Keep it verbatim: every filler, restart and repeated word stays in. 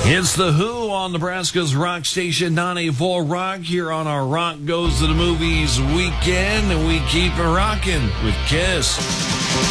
It's The Who on Nebraska's rock station ninety-four Rock here on our Rock Goes to the Movies weekend, and we keep it rocking with Kiss.